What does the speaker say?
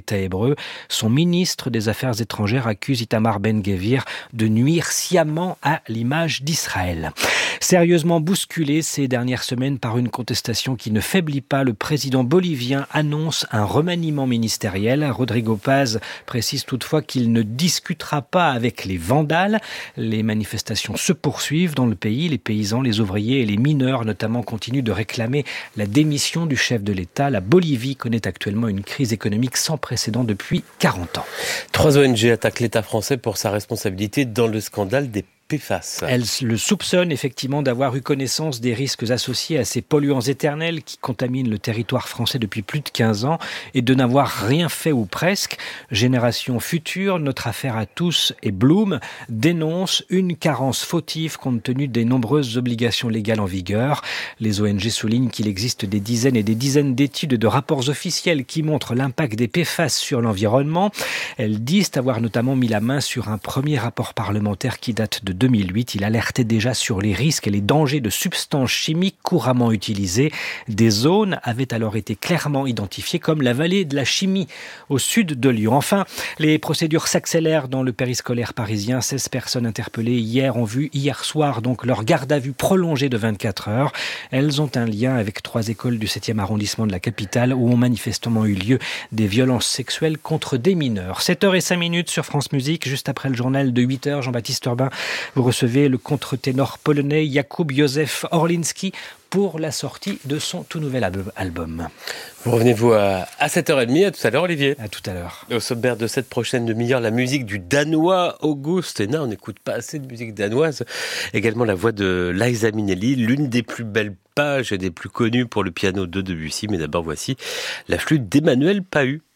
l'État hébreu. Son ministre des Affaires étrangères accuse Itamar Ben-Gvir de nuire sciemment à l'image d'Israël. Sérieusement bousculé ces dernières semaines par une contestation qui ne faiblit pas, le président bolivien annonce un remaniement ministériel. Rodrigo Paz précise toutefois qu'il ne discutera pas avec les vandales. Les manifestations se poursuivent dans le pays. Les paysans, les ouvriers et les mineurs notamment continuent de réclamer la démission du chef de l'État. La Bolivie connaît actuellement une crise économique sans précédent depuis 40 ans. 3 ONG attaquent l'État français pour sa responsabilité dans le scandale des PFAS. Elle le soupçonne effectivement d'avoir eu connaissance des risques associés à ces polluants éternels qui contaminent le territoire français depuis plus de 15 ans et de n'avoir rien fait ou presque. Génération Future, Notre Affaire à tous et Bloom dénoncent une carence fautive compte tenu des nombreuses obligations légales en vigueur. Les ONG soulignent qu'il existe des dizaines et des dizaines d'études et de rapports officiels qui montrent l'impact des PFAS sur l'environnement. Elles disent avoir notamment mis la main sur un premier rapport parlementaire qui date de 2008, il alertait déjà sur les risques et les dangers de substances chimiques couramment utilisées. Des zones avaient alors été clairement identifiées comme la vallée de la chimie au sud de Lyon. Enfin, les procédures s'accélèrent dans le périscolaire parisien. 16 personnes interpellées hier ont vu hier soir donc leur garde à vue prolongée de 24 heures. Elles ont un lien avec 3 écoles du 7e arrondissement de la capitale où ont manifestement eu lieu des violences sexuelles contre des mineurs. 7h05 sur France Musique, juste après le journal de 8h, Jean-Baptiste Urbain. Vous recevez le contre-ténor polonais Jakub Józef Orliński pour la sortie de son tout nouvel album. Vous revenez-vous à 7h30, à tout à l'heure Olivier. À tout à l'heure. Au sommaire de cette prochaine demi-heure, la musique du Danois August Henna. On n'écoute pas assez de musique danoise. Également la voix de Liza Minnelli, l'une des plus belles pages et des plus connues pour le piano de Debussy. Mais d'abord voici la flûte d'Emmanuel Pahud.